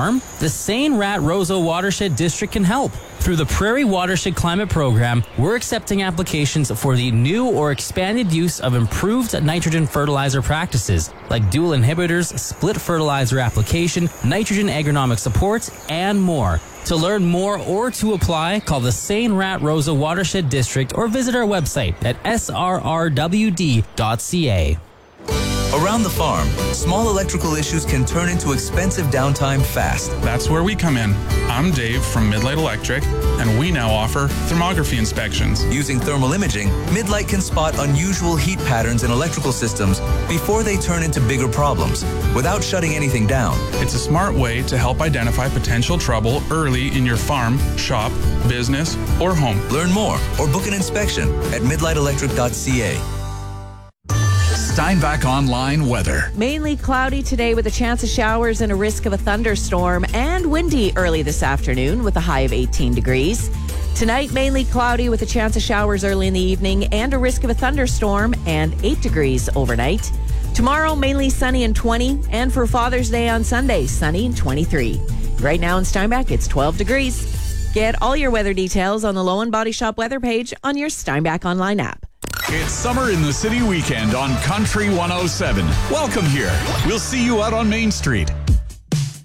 The St. Rat Roseau Watershed District can help. Through the Prairie Watershed Climate Program, we're accepting applications for the new or expanded use of improved nitrogen fertilizer practices like dual inhibitors, split fertilizer application, nitrogen agronomic support, and more. To learn more or to apply, call the St. Rat Roseau Watershed District or visit our website at srrwd.ca. Around the farm, small electrical issues can turn into expensive downtime fast. That's where we come in. I'm Dave from Midlight Electric, and we now offer thermography inspections. Using thermal imaging, Midlight can spot unusual heat patterns in electrical systems before they turn into bigger problems, without shutting anything down. It's a smart way to help identify potential trouble early in your farm, shop, business, or home. Learn more or book an inspection at midlightelectric.ca. Steinbach Online weather. Mainly cloudy today with a chance of showers and a risk of a thunderstorm, and windy early this afternoon with a high of 18 degrees. Tonight, mainly cloudy with a chance of showers early in the evening and a risk of a thunderstorm, and 8 degrees overnight. Tomorrow, mainly sunny and 20, and for Father's Day on Sunday, sunny and 23. Right now in Steinbach, it's 12 degrees. Get all your weather details on the Low and Body Shop weather page on your Steinbach Online app. It's Summer in the City weekend on Country 107. Welcome here. We'll see you out on Main Street.